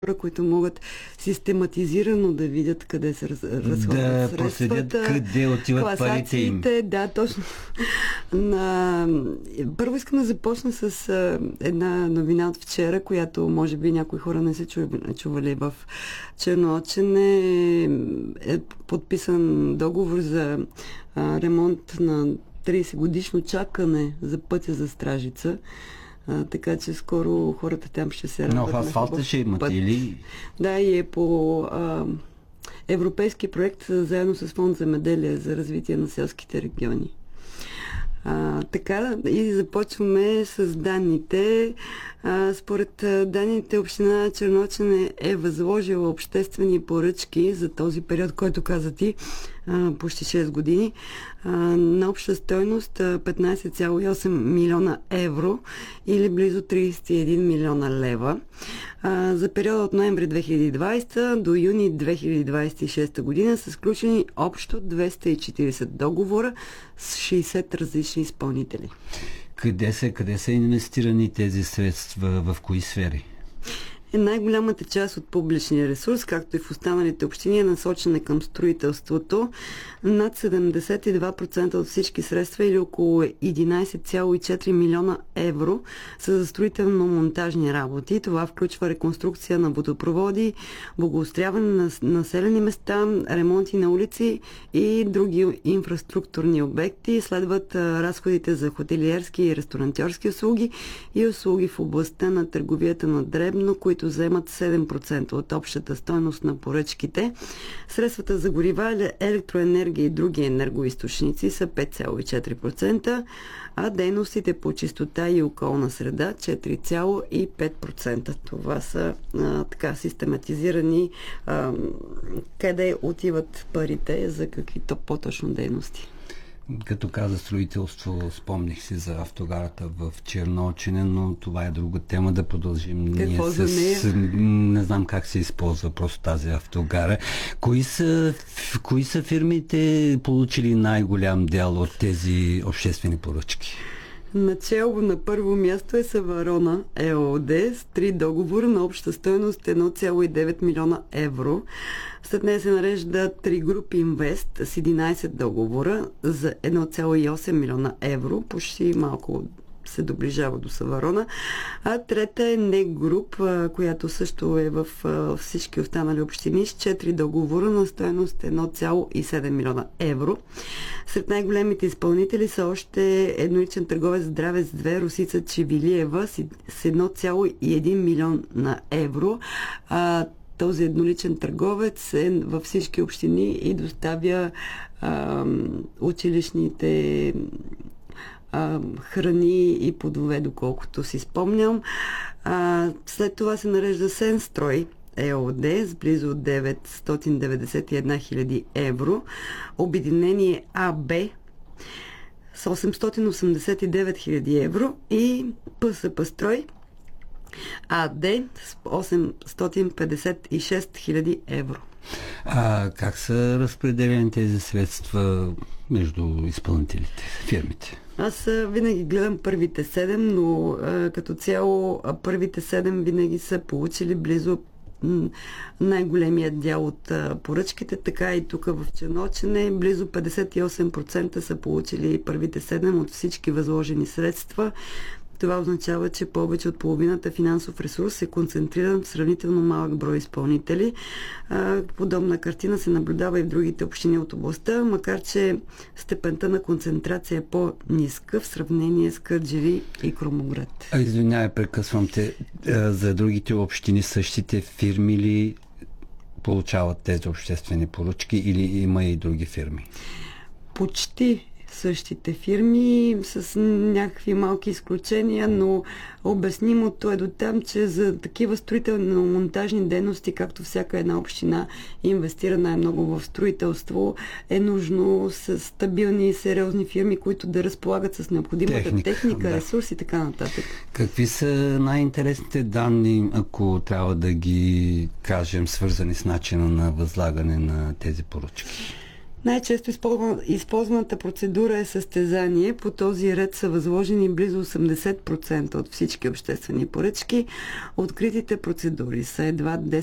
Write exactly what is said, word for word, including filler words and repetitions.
хора, които могат систематизирано да видят къде се раз, разходват да проследят къде отиват парите им. Да, точно. На... Първо искам да започна с а, една новина от вчера, която може би някои хора не са чували. В Черноочене е подписан договор за а, ремонт на трийсет годишно чакане за пътя за Стражица. А, така че скоро хората там ще се радват. Но в асфалта ще имат или? Да, и е по а, европейски проект заедно с Фонд земеделие за развитие на селските региони. А, така, и започваме с данните. А, според данните, община Черноочене е възложила обществени поръчки за този период, който каза ти, а, почти шест години, а, на обща стойност петнайсет цяло и осем милиона евро или близо трийсет и един милиона лева. А, за периода от ноември две хиляди и двайсета до юни две хиляди двайсет и шеста година са сключени общо двеста и четирийсет договора с шейсет различни изпълнители. Къде са, къде са инвестирани тези средства, в кои сфери? Е, най-голямата част от публичния ресурс, както и в останалите общини, е насочена към строителството. Над седемдесет и два процента от всички средства или около единайсет цяло и четири милиона евро са за строително-монтажни работи. Това включва реконструкция на водопроводи, благоустряване на населени места, ремонти на улици и други инфраструктурни обекти. Следват разходите за хотелиерски и ресторантьорски услуги и услуги в областта на търговията на дребно, които вземат седем процента от общата стойност на поръчките. Средствата за горива, електроенергия и други енергоизточници са пет цяло и четири процента, а дейностите по чистота и околна среда четири цяло и пет процента. Това са а, така систематизирани а, къде отиват парите, за какви-то по-точно дейности. Като каза строителство, спомних си за автогарата в Черноочене, но това е друга тема, да продължим. Какво ние за нея? С, не знам как се използва просто тази автогара. Кои са, кои са фирмите получили най-голям дял от тези обществени поръчки? Начало на първо място е Саварона ЕООД с три договора на обща стойност едно цяло и девет милиона евро. След нея се нарежда Три Груп Инвест с единайсет договора за едно цяло и осем милиона евро, почти малко се доближава до Саварона. А трета е Не Груп, която също е в всички останали общини с четири договора на стойност едно цяло и седем милиона евро. Сред най-големите изпълнители са още едноличен търговец Здравец две Росица Чевилиева с едно цяло и един милион на евро. А, този едноличен търговец е във всички общини и доставя а, училищните а, храни и плодове, доколкото си спомням. А, след това се нарежда Сенстрой ЕООД с близо деветстотин деветдесет и една хиляди евро. Обединение АБ с осемстотин осемдесет и девет хиляди евро и ПСП Строй АД с осемстотин петдесет и шест хиляди евро. А как са разпределени тези средства между изпълнителите, фирмите? Аз винаги гледам първите седем, но а, като цяло а, първите седем винаги са получили близо най-големият дял от а, поръчките, така и тук в Черноочене близо петдесет и осем процента са получили първите седем от всички възложени средства. Това означава, че повече от половината финансов ресурс е концентриран в сравнително малък брой изпълнители. Подобна картина се наблюдава и в другите общини от областта, макар че степента на концентрация е по-ниска в сравнение с Кърджали и Крумовград. А, извинявай, прекъсвам те. За другите общини същите фирми ли получават тези обществени поръчки или има и други фирми? Почти същите фирми, с някакви малки изключения, но обяснимото е до там, че за такива строително-монтажни дейности, както всяка една община инвестира най-много в строителство, е нужно с стабилни и сериозни фирми, които да разполагат с необходимата техника, техника да. ресурс и така нататък. Какви са най-интересните данни, ако трябва да ги кажем, свързани с начина на възлагане на тези поръчки? Най-често използваната процедура е състезание. По този ред са възложени близо осемдесет процента от всички обществени поръчки. Откритите процедури са едва